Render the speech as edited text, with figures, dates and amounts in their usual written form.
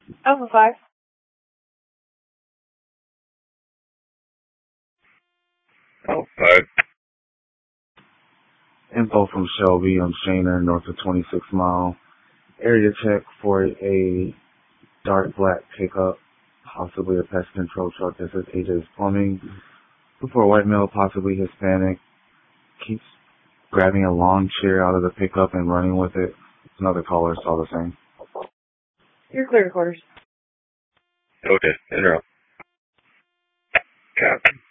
Alpha 5. Alpha 5. Info from Shelby on Shayner, north of 26 Mile. Area check for a dark black pickup, possibly a pest control truck. This is AJ's Plumbing. Before a white male, possibly Hispanic, keeps grabbing a long chair out of the pickup and running with it. Another caller saw the same. You're clear to quarters. Okay, interrupt. Captain.